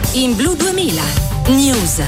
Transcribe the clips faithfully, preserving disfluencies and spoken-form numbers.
in Blu duemila News.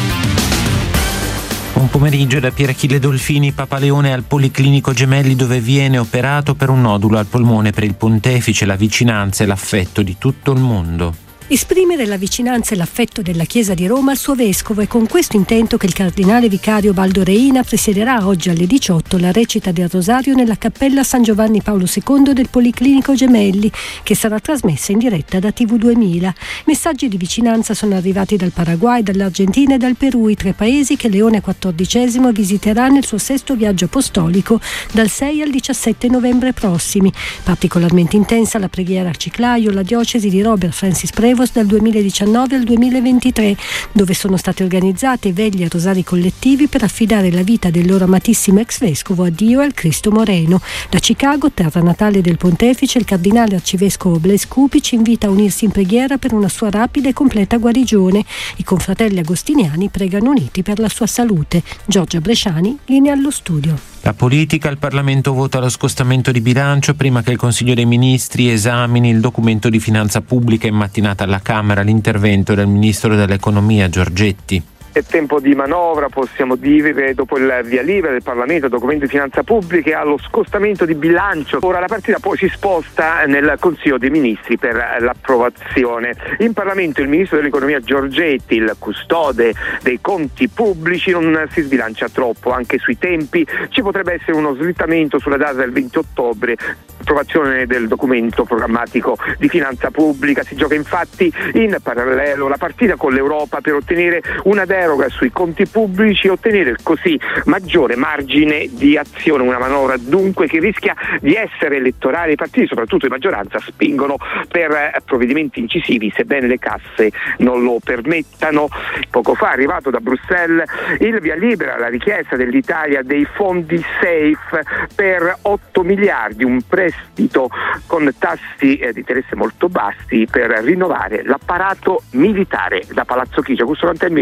Un pomeriggio da Pier Achille Dolfini, Papa Leone al Policlinico Gemelli, dove viene operato per un nodulo al polmone. Per il pontefice la vicinanza e l'affetto di tutto il mondo. Esprimere la vicinanza e l'affetto della Chiesa di Roma al suo vescovo, è con questo intento che il cardinale vicario Baldo Reina presiederà oggi alle diciotto la recita del Rosario nella cappella San Giovanni Paolo secondo del Policlinico Gemelli, che sarà trasmessa in diretta da tivù duemila. Messaggi di vicinanza sono arrivati dal Paraguay, dall'Argentina e dal Perù, i tre paesi che Leone quattordicesimo visiterà nel suo sesto viaggio apostolico dal sei al diciassette novembre prossimi. Particolarmente intensa la preghiera al Ciclaio, la diocesi di Robert Francis Prevost, dal duemiladiciannove al duemilaventitré, dove sono state organizzate veglie e rosari collettivi per affidare la vita del loro amatissimo ex vescovo a Dio e al Cristo Moreno. Da Chicago, terra natale del pontefice, il cardinale arcivescovo Blaise Cupi ci invita a unirsi in preghiera per una sua rapida e completa guarigione. I confratelli agostiniani pregano uniti per la sua salute. Giorgia Bresciani, linea allo studio. La politica, il Parlamento vota lo scostamento di bilancio prima che il Consiglio dei Ministri esamini il documento di finanza pubblica. In mattinata alla Camera l'intervento del Ministro dell'Economia Giorgetti. È tempo di manovra, possiamo dire, dopo il via libera del Parlamento, documento di finanza pubblica e allo scostamento di bilancio. Ora la partita poi si sposta nel Consiglio dei Ministri per l'approvazione. In Parlamento il Ministro dell'Economia Giorgetti, il custode dei conti pubblici, non si sbilancia troppo, anche sui tempi. Ci potrebbe essere uno slittamento sulla data del venti ottobre, approvazione del documento programmatico di finanza pubblica. Si gioca infatti in parallelo la partita con l'Europa per ottenere una deroga sui conti pubblici e ottenere così maggiore margine di azione. Una manovra dunque che rischia di essere elettorale. I partiti, soprattutto di maggioranza, spingono per provvedimenti incisivi, sebbene le casse non lo permettano. Poco fa è arrivato da Bruxelles il via libera alla richiesta dell'Italia dei fondi SAFE per otto miliardi, un prestito con tassi eh, di interesse molto bassi per rinnovare l'apparato militare. Da Palazzo Chigi, Augusto Cantelmi.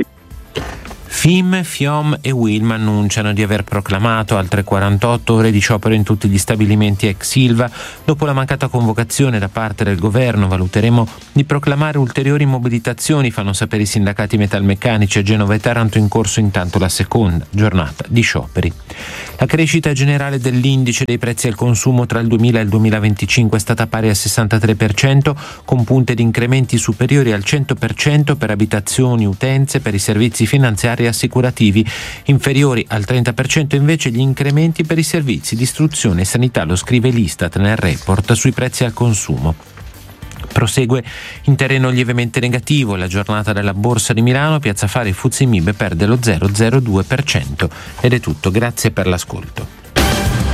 F I M, FIOM e Wilm annunciano di aver proclamato altre quarantotto ore di sciopero in tutti gli stabilimenti ex Ilva. Dopo la mancata convocazione da parte del governo, valuteremo di proclamare ulteriori mobilitazioni, fanno sapere i sindacati metalmeccanici. A Genova e Taranto in corso intanto la seconda giornata di scioperi. La crescita generale dell'indice dei prezzi al consumo tra il duemila e il duemilaventicinque è stata pari al sessantatré per cento, con punte di incrementi superiori al cento per cento per abitazioni, utenze, per i servizi finanziari e assicurativi, inferiori al trenta per cento invece gli incrementi per i servizi di istruzione e sanità, lo scrive l'Istat nel report sui prezzi al consumo. Prosegue in terreno lievemente negativo la giornata della Borsa di Milano, Piazza Affari F T S E Mib perde lo zero virgola zero due per cento. Ed è tutto, grazie per l'ascolto.